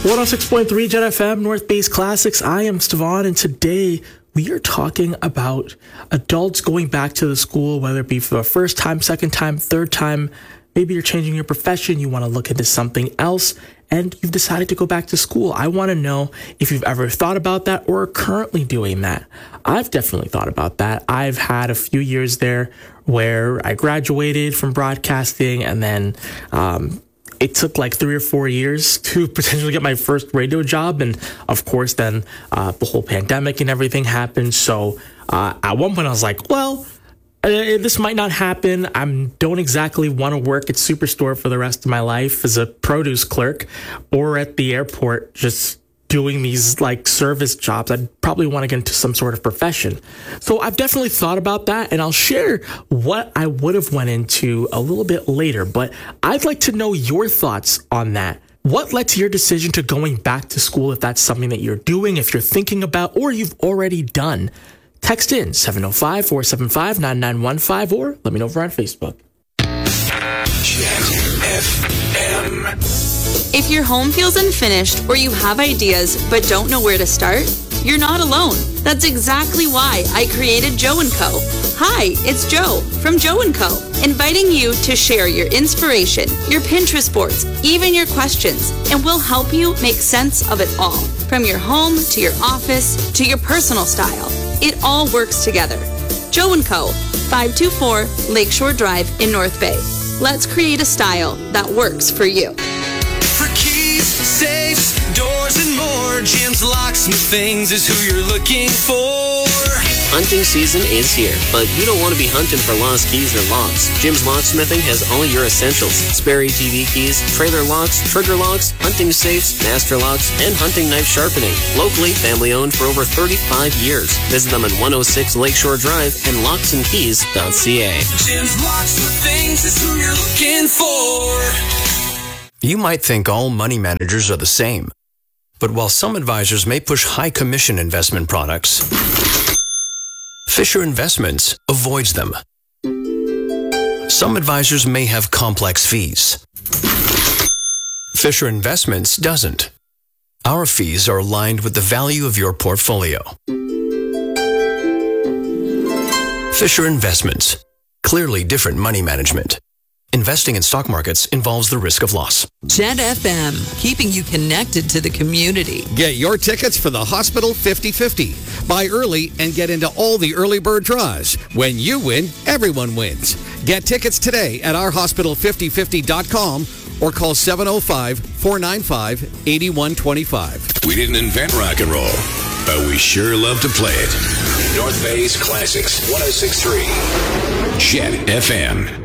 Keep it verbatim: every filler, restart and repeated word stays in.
one oh six point three Jet F M, North Base Classics. I am Stevan, and today we are talking about adults going back to the school, whether it be for the first time, second time, third time. Maybe you're changing your profession, you want to look into something else, and you've decided to go back to school. I want to know if you've ever thought about that or are currently doing that. I've definitely thought about that. I've had a few years there where I graduated from broadcasting, and then um, it took like three or four years to potentially get my first radio job. And of course, then uh, the whole pandemic and everything happened. So uh, at one point I was like, well, uh, this might not happen. I don't exactly want to work at Superstore for the rest of my life as a produce clerk or at the airport just doing these like service jobs. I'd probably want to get into some sort of profession. So I've definitely thought about that, and I'll share what I would have went into a little bit later, but I'd like to know your thoughts on that. What led to your decision to going back to school, if that's something that you're doing, if you're thinking about, or you've already done? Text in seven oh five, four seven five, nine nine one five, or let me know over on Facebook. Jet F M. If your home feels unfinished or you have ideas but don't know where to start, you're not alone. That's exactly why I created Joe and Co. Hi, it's Joe from Joe and Co. Inviting you to share your inspiration, your Pinterest boards, even your questions, and we'll help you make sense of it all. From your home to your office to your personal style, it all works together. Joe and Co. five two four Lakeshore Drive in North Bay. Let's create a style that works for you. For keys, safes, doors, and more, Jim's Locks and Things is who you're looking for. Hunting season is here, but you don't want to be hunting for lost keys or locks. Jim's Locksmithing has all your essentials: spare A T V keys, trailer locks, trigger locks, hunting safes, master locks, and hunting knife sharpening. Locally, family owned for over thirty-five years. Visit them at one oh six Lakeshore Drive and locks and keys dot c a. Jim's Locks and Things is who you're looking for. You might think all money managers are the same, but while some advisors may push high commission investment products, Fisher Investments avoids them. Some advisors may have complex fees. Fisher Investments doesn't. Our fees are aligned with the value of your portfolio. Fisher Investments. Clearly different money management. Investing in stock markets involves the risk of loss. Jet F M, keeping you connected to the community. Get your tickets for the Hospital fifty fifty. Buy early and get into all the early bird draws. When you win, everyone wins. Get tickets today at our hospital fifty fifty dot com or call seven oh five, four nine five, eight one two five. We didn't invent rock and roll, but we sure love to play it. North Bay's Classics, one oh six point three Jet F M.